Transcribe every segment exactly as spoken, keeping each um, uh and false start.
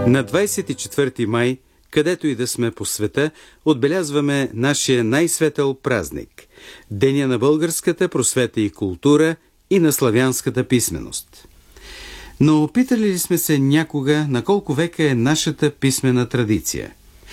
На двадесет и четвърти май, където и да сме по света, отбелязваме нашия най-светъл празник – Деня на българската просвета и култура и на славянската писменост. Но питали ли сме се някога на колко века е нашата писмена традиция?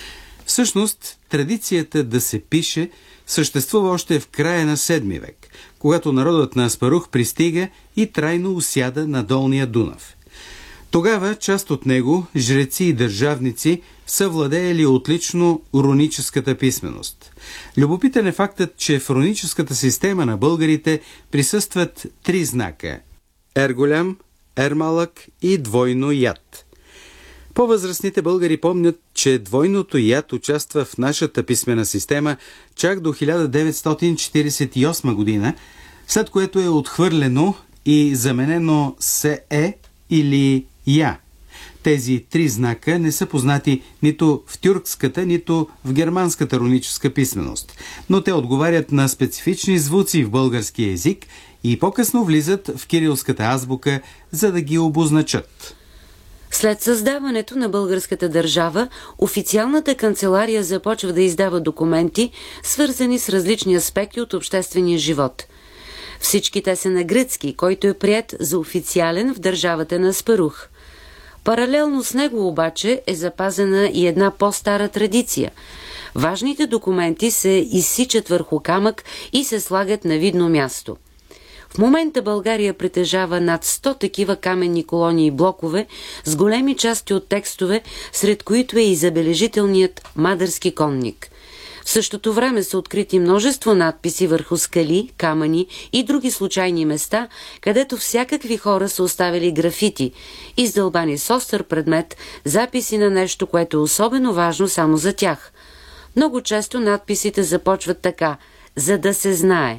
Всъщност, традицията да се пише съществува още в края на седми век, когато народът на Аспарух пристига и трайно усяда на долния Дунав. Тогава част от него, жреци и държавници, са владеели отлично руническата писменост. Любопитен е фактът, че в руническата система на българите присъстват три знака – ер голям, ер малък и двойно яд. По-възрастните българи помнят, че двойното яд участва в нашата писмена система чак до хиляда деветстотин четиридесет и осма година, след което е отхвърлено и заменено с е или я. Тези три знака не са познати нито в тюркската, нито в германската руническа писменост, но те отговарят на специфични звуци в българския език и по-късно влизат в кирилската азбука, за да ги обозначат. След създаването на българската държава, официалната канцелария започва да издава документи, свързани с различни аспекти от обществения живот. Всички те са на гръцки, който е приет за официален в държавата на Аспарух. Паралелно с него обаче е запазена и една по-стара традиция. Важните документи се изсичат върху камък и се слагат на видно място. В момента България притежава над сто такива каменни колони и блокове с големи части от текстове, сред които е и забележителният Мадърски конник. В същото време са открити множество надписи върху скали, камъни и други случайни места, където всякакви хора са оставили графити, издълбани с остър предмет, записи на нещо, което е особено важно само за тях. Много често надписите започват така – за да се знае.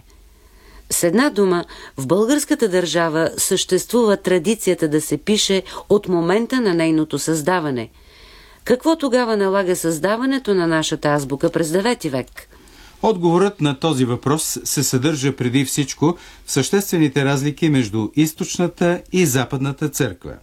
С една дума, в българската държава съществува традицията да се пише от момента на нейното създаване. Какво тогава налага създаването на нашата азбука през девети век? Отговорът на този въпрос се съдържа преди всичко в съществените разлики между източната и западната църква.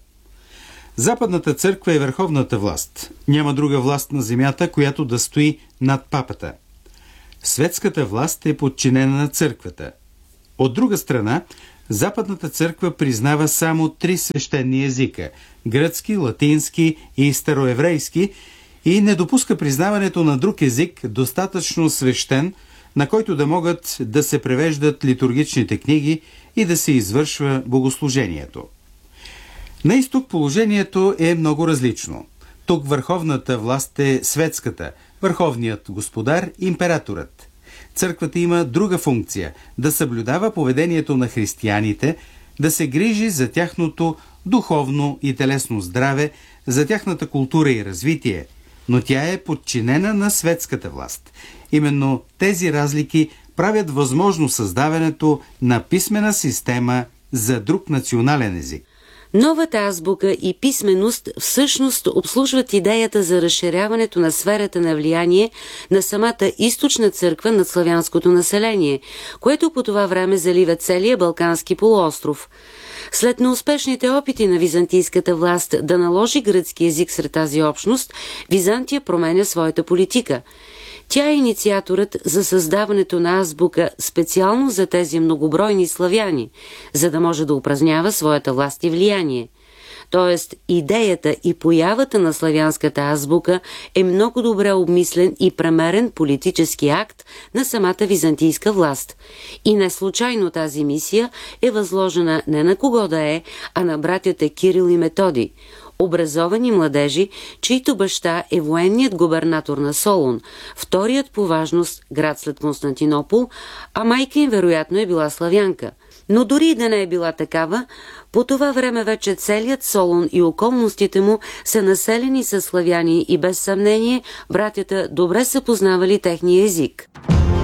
Западната църква е върховната власт. Няма друга власт на земята, която да стои над папата. Светската власт е подчинена на църквата. От друга страна, Западната църква признава само три свещени езика – гръцки, латински и староеврейски, и не допуска признаването на друг език, достатъчно свещен, на който да могат да се превеждат литургичните книги и да се извършва богослужението. На изток положението е много различно. Тук върховната власт е светската, върховният господар – императорът. Църквата има друга функция – да съблюдава поведението на християните, да се грижи за тяхното духовно и телесно здраве, за тяхната култура и развитие, но тя е подчинена на светската власт. Именно тези разлики правят възможно създаването на писмена система за друг национален език. Новата азбука и писменост всъщност обслужват идеята за разширяването на сферата на влияние на самата източна църква над славянското население, което по това време залива целия Балкански полуостров. След неуспешните опити на византийската власт да наложи гръцки език сред тази общност, Византия променя своята политика. Тя е инициаторът за създаването на азбука специално за тези многобройни славяни, за да може да упражнява своята власт и влияние. Тоест, идеята и появата на славянската азбука е много добре обмислен и премерен политически акт на самата византийска власт. И не случайно тази мисия е възложена не на кого да е, а на братята Кирил и Методий, образовани младежи, чийто баща е военният губернатор на Солун, вторият по важност град след Константинопол, а майка им вероятно е била славянка. Но дори и да не е била такава, по това време вече целият Солун и околностите му са населени със славяни и без съмнение братята добре са познавали техния език.